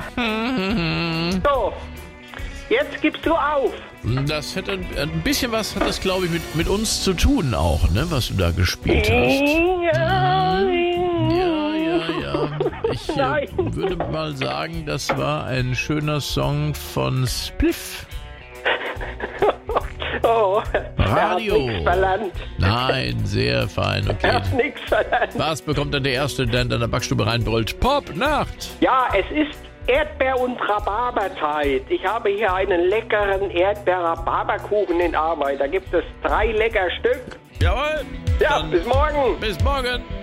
So, jetzt gibst du auf. Das hätte ein bisschen was, hat das glaube ich mit uns zu tun auch, ne, was du da gespielt hast. Ja. Ich würde mal sagen, das war ein schöner Song von Spliff. Oh, Radio. Er hat nichts verlangt. Nein, sehr fein, okay. Er hat nichts verlangt. Was bekommt denn der Erste, der in deiner Backstube reinbrüllt? Pop-Nacht! Ja, es ist Erdbeer- und Rhabarberzeit. Ich habe hier einen leckeren Erdbeer-Rhabarberkuchen in Arbeit. Da gibt es 3 lecker Stück. Jawohl! Ja, bis morgen. Bis morgen!